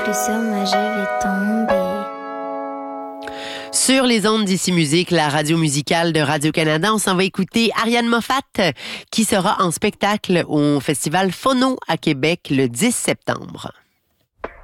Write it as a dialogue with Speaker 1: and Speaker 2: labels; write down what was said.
Speaker 1: plus sur moi, je vais tomber.
Speaker 2: Sur les ondes d'Ici Musique, la radio musicale de Radio-Canada, on s'en va écouter Ariane Moffat, qui sera en spectacle au Festival Phono à Québec le 10 septembre.